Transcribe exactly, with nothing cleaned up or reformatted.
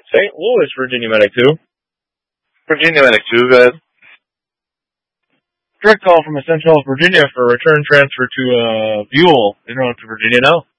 Saint Louis, Virginia Medic two. Virginia Medic two, go ahead. Direct call from Essential, Virginia for return transfer to uh, Buell. In Virginia now.